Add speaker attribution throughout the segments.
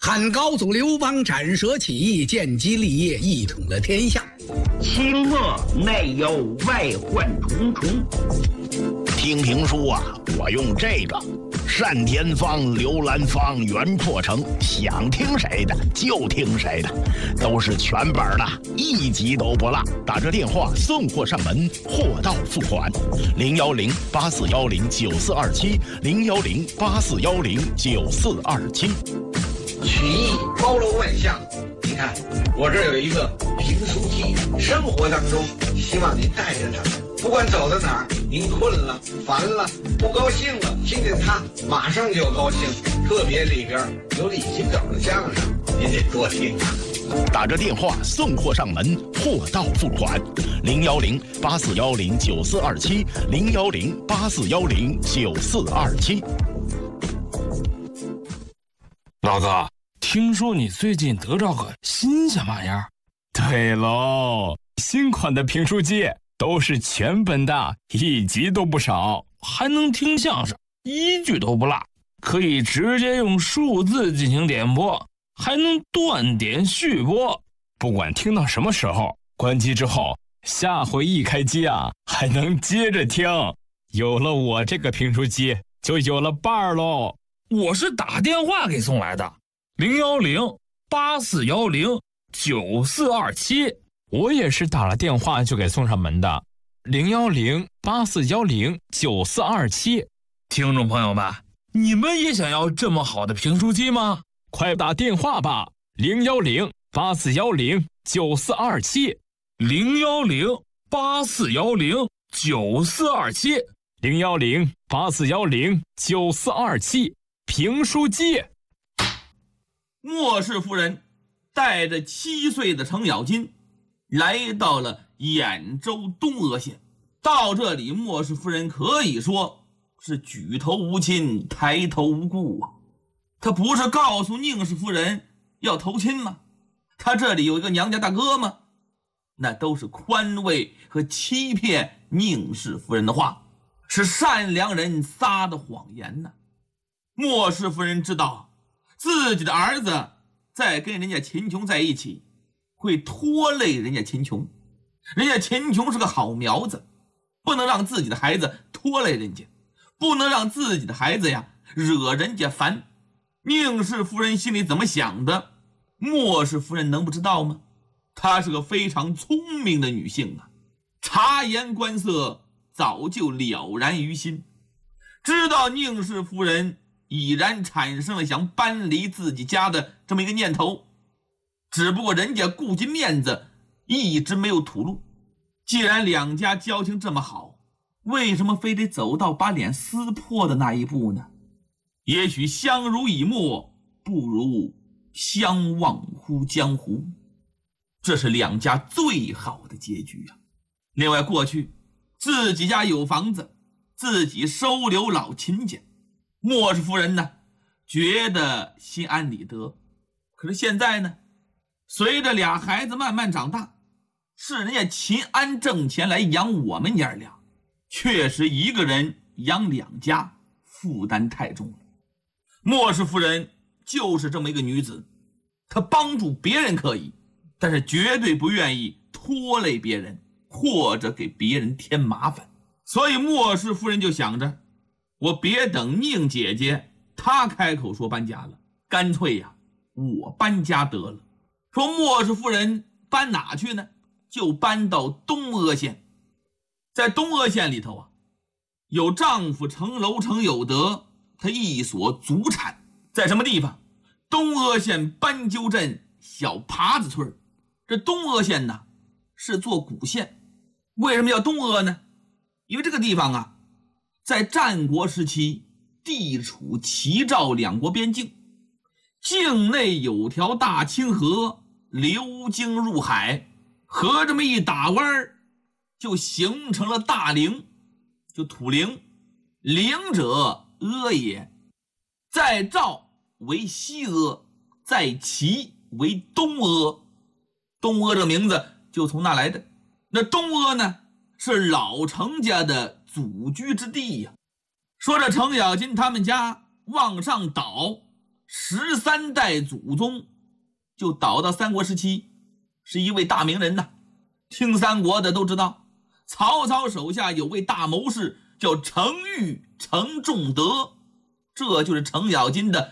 Speaker 1: 汉高祖刘邦斩蛇起义，建基立业，一统了天下。
Speaker 2: 清末内忧外患重重。
Speaker 3: 听评书啊，我用这个单田芳、刘兰芳、袁阔成，想听谁的就听谁的，都是全本的，一集都不落。打这电话送货上门，货到付款。010-8410-9427，010-8410-9427。
Speaker 4: 曲艺包罗万象，你看我这儿有一个评书机，生活当中希望您带着它，不管走到哪儿，您困了、烦了、不高兴了，听见它马上就高兴。特别里边有李清照的相声，您得多听啊。
Speaker 3: 打着电话送货上门，货到付款。010-8410-9427，010-8410-9427。
Speaker 5: 老哥，听说你最近得着个新鲜玩意儿？
Speaker 6: 对喽，新款的评书机都是全本的，一集都不少，
Speaker 5: 还能听相声，一句都不落，可以直接用数字进行点播，还能断点续播。
Speaker 6: 不管听到什么时候，关机之后，下回一开机啊，还能接着听。有了我这个评书机，就有了伴儿喽。
Speaker 5: 我是打电话给送来的，010-8410-9427。
Speaker 6: 我也是打了电话就给送上门的，010-8410-9427。
Speaker 5: 听众朋友们，你们也想要这么好的评书机吗？
Speaker 6: 快打电话吧，010-8410-9427，010-8410-9427，010-8410-9427。评书机。
Speaker 7: 莫氏夫人带着7岁的程咬金来到了兖州东阿县。到这里，莫氏夫人可以说是举头无亲，抬头无故啊。她不是告诉宁氏夫人要投亲吗？她这里有一个娘家大哥吗？那都是宽慰和欺骗宁氏夫人的话，是善良人撒的谎言呢。莫氏夫人知道自己的儿子在跟人家秦琼在一起会拖累人家秦琼，人家秦琼是个好苗子，不能让自己的孩子拖累人家，不能让自己的孩子呀惹人家烦。宁氏夫人心里怎么想的，莫氏夫人能不知道吗？她是个非常聪明的女性啊，察言观色，早就了然于心，知道宁氏夫人已然产生了想搬离自己家的这么一个念头，只不过人家顾及面子，一直没有吐露。既然两家交情这么好，为什么非得走到把脸撕破的那一步呢？也许相濡以沫不如相忘乎江湖，这是两家最好的结局啊。另外，过去自己家有房子，自己收留老秦家，莫氏夫人呢觉得心安理得。可是现在呢，随着俩孩子慢慢长大，是人家秦安挣钱来养我们娘俩，确实一个人养两家负担太重了。莫氏夫人就是这么一个女子，她帮助别人可以，但是绝对不愿意拖累别人或者给别人添麻烦。所以莫氏夫人就想着，我别等宁姐姐她开口说搬家了，干脆呀我搬家得了。说莫氏夫人搬哪去呢？就搬到东阿县。在东阿县里头啊，有丈夫程楼程有德他一所祖产，在什么地方？东阿县斑鸠镇小耙子村。这东阿县呢是座古县，为什么叫东阿呢？因为这个地方啊在战国时期地处齐赵两国边境，境内有条大清河流经入海，河这么一打弯就形成了大陵，就土陵。陵者阿也，在赵为西阿，在齐为东阿。东阿这个名字就从那来的。那东阿呢是老程家的祖居之地呀。说这程咬金他们家往上倒， 13代祖宗就倒到三国时期，是一位大名人呐。听三国的都知道，曹操手下有位大谋士叫程昱、程仲德，这就是程咬金的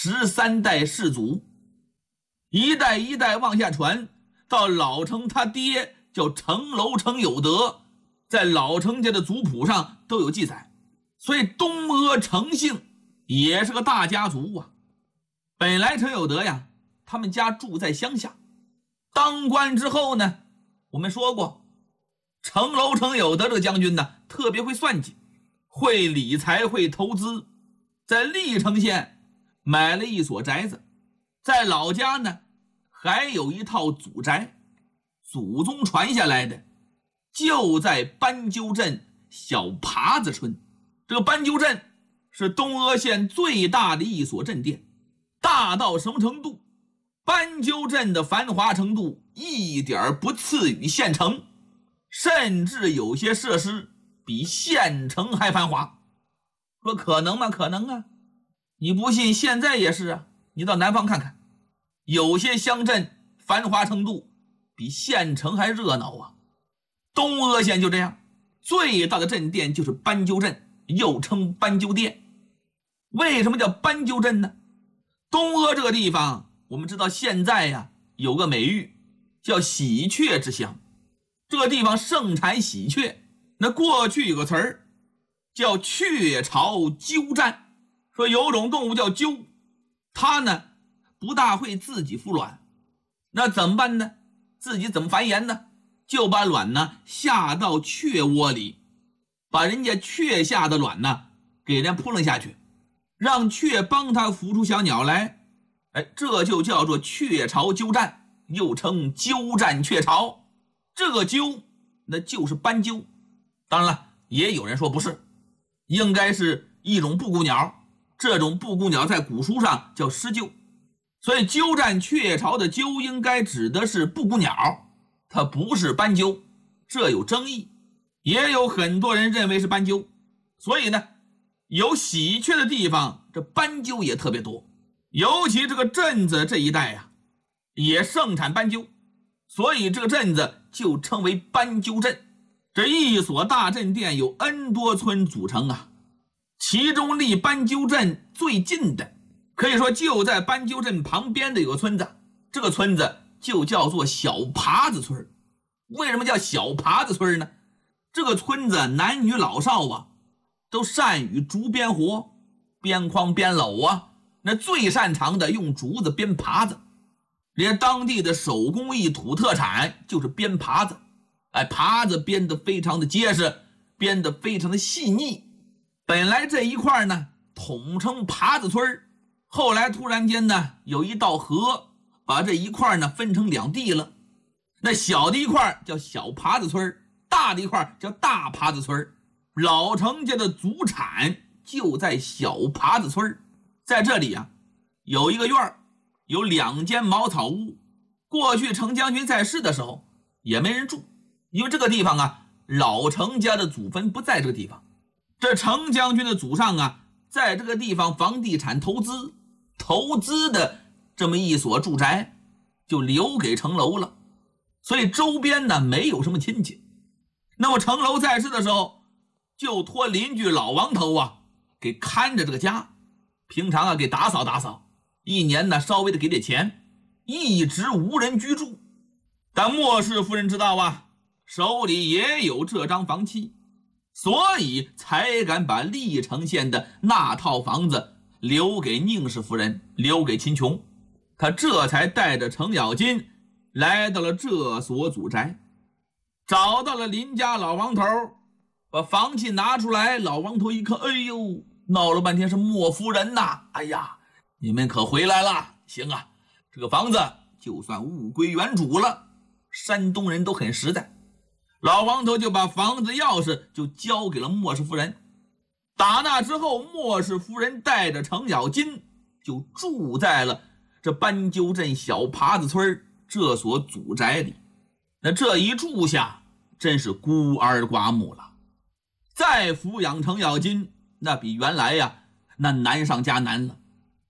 Speaker 7: 13代世祖，一代一代往下传，到老程他爹叫程楼、程有德，在老程家的族谱上都有记载。所以东阿程姓也是个大家族啊。本来程有德呀，他们家住在乡下，当官之后呢，我们说过，程楼、程有德这个将军呢，特别会算计，会理财，会投资，在历城县买了一所宅子，在老家呢还有一套祖宅，祖宗传下来的，就在斑鸠镇小耙子村。这个斑鸠镇是东阿县最大的一所镇店，大到什么程度？斑鸠镇的繁华程度一点不次于县城，甚至有些设施比县城还繁华。说可能吗？可能啊！你不信，现在也是啊。你到南方看看，有些乡镇繁华程度比县城还热闹啊。东阿县就这样，最大的镇店就是斑鸠镇，又称斑鸠店。为什么叫斑鸠镇呢？东阿这个地方，我们知道现在呀，有个美誉叫喜鹊之乡，这个地方盛产喜鹊。那过去有个词儿叫鹊巢鸠占，说有种动物叫鸠，它呢不大会自己孵卵，那怎么办呢？自己怎么繁衍呢？就把卵呢下到雀窝里，把人家雀下的卵呢给人扑棱下去，让雀帮它孵出小鸟来。这就叫做鹊巢鸠占，又称鸠占鹊巢。这个鸠那就是斑鸠，当然了，也有人说不是，应该是一种布谷鸟，这种布谷鸟在古书上叫狮鸠，所以鸠占鹊巢的鸠应该指的是布谷鸟，它不是斑鸠，这有争议，也有很多人认为是斑鸠。所以呢，有喜鹊的地方，这斑鸠也特别多。尤其这个镇子这一带呀，也盛产斑鸠，所以这个镇子就称为斑鸠镇。这一所大镇店有 N 多村组成啊，其中离斑鸠镇最近的，可以说就在斑鸠镇旁边的有个村子，这个村子就叫做小耙子村。为什么叫小耙子村呢？这个村子男女老少啊，都善于竹编活，编筐编篓啊，那最擅长的用竹子编耙子，连当地的手工艺土特产就是编耙子。耙子编得非常的结实，编得非常的细腻。本来这一块呢统称耙子村，后来突然间呢有一道河把这一块呢分成两地了，那小的一块叫小耙子村，大的一块叫大耙子村。老程家的祖产就在小耙子村，在这里啊有一个院，有2间茅草屋。过去程将军在世的时候也没人住，因为这个地方啊老程家的祖坟不在这个地方，这程将军的祖上啊在这个地方房地产投资的这么一所住宅就留给程楼了，所以周边呢没有什么亲戚。那么程楼在世的时候就托邻居老王头啊给看着这个家，平常啊给打扫，一年呢稍微的给点钱，一直无人居住。但莫氏夫人知道啊，手里也有这张房契，所以才敢把历城县的那套房子留给宁氏夫人，留给秦琼。他这才带着程咬金来到了这所祖宅，找到了邻家老王头，把房契拿出来。老王头一看，哎呦，闹了半天是莫夫人呐！哎呀，你们可回来了，行啊，这个房子就算物归原主了。山东人都很实在，老王头就把房子钥匙就交给了莫氏夫人。打那之后，莫氏夫人带着程咬金就住在了这斑鸠镇小耙子村这所祖宅里。那这一住下真是孤儿寡母了，再抚养程咬金那比原来呀那难上加难了。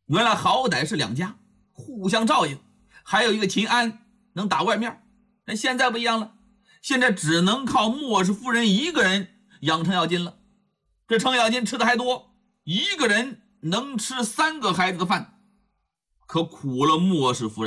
Speaker 7: 原来好歹是两家互相照应，还有一个秦安能打外面。但现在不一样了，现在只能靠莫氏夫人一个人养程咬金了。这程咬金吃的还多，一个人能吃3个孩子的饭，可苦了莫氏夫人。